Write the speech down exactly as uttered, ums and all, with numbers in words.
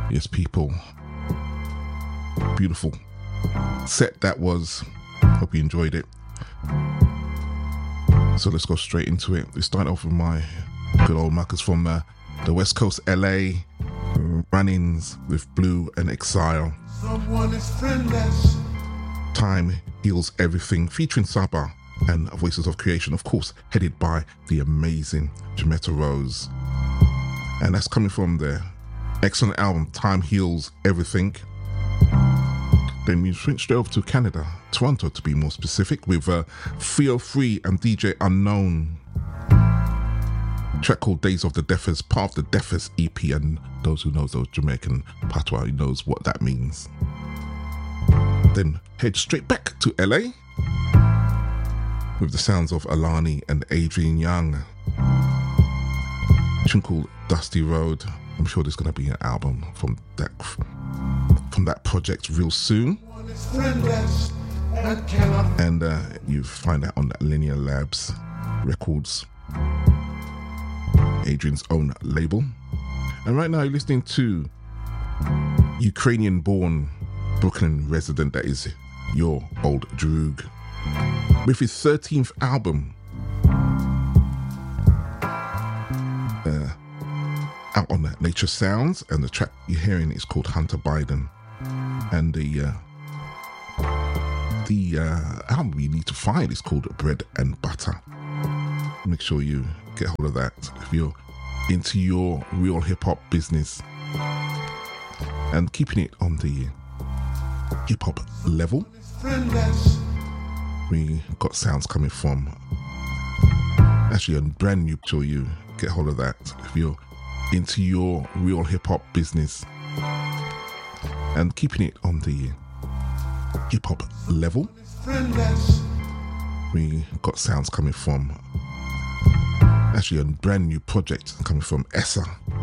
Yes, people. Beautiful set that was. Hope you enjoyed it. So let's go straight into it. We start off with my good old muckers from uh, the West Coast, L A. Run-ins with Blue and Exile. Someone is friendless. Time Heals Everything, featuring Saba and Voices of Creation, of course, headed by the amazing Jametta Rose. And that's coming from their excellent album, Time Heals Everything. Then we switched over to Canada, Toronto to be more specific, with uh, three oh three and D J Unknown. A track called Days of the Deafers, part of the Deafers E P, and those who know those Jamaican patois knows what that means. Then head straight back to L A with the sounds of Alani and Adrian Young. A tune called Dusty Road. I'm sure there's going to be an album from that from that project real soon. And uh, you find that on that Linear Labs Records, Adrian's own label. And right now you're listening to Ukrainian-born Brooklyn resident that is Your Old Droog, with his thirteenth album uh, out on Nature Sounds, and the track you're hearing is called Hunter Biden. And the uh, the uh, album you need to find is called Bread and Butter. Make sure you get hold of that if you're into your real hip-hop business and keeping it on the hip-hop level. We got sounds coming from actually a brand new, sure you get hold of that if you're into your real hip-hop business and keeping it on the hip-hop level. We got sounds coming from actually a brand new project coming from Essa